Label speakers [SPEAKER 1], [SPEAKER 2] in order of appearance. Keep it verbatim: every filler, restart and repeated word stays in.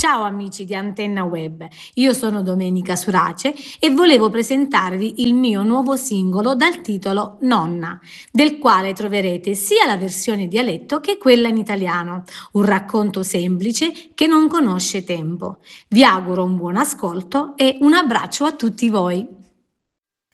[SPEAKER 1] Ciao amici di Antenna Web, io sono Domenica Surace e volevo presentarvi il mio nuovo singolo dal titolo Nonna, del quale troverete sia la versione dialetto che quella in italiano, un racconto semplice che non conosce tempo. Vi auguro un buon ascolto e un abbraccio a tutti voi.